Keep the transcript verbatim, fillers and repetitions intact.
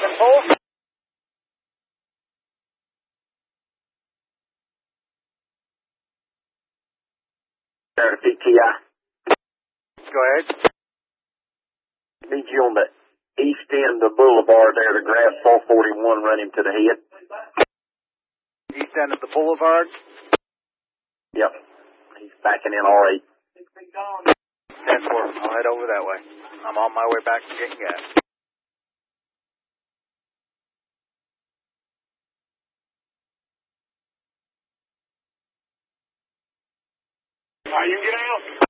four. There to P T I. Go ahead. Need you on the east end of the boulevard there to grab four forty-one, run him to the head. East end of the boulevard. Yep. He's backing in R eight. ten four. I'll head over that way. I'm on my way back to getting gas. All right, you can get out.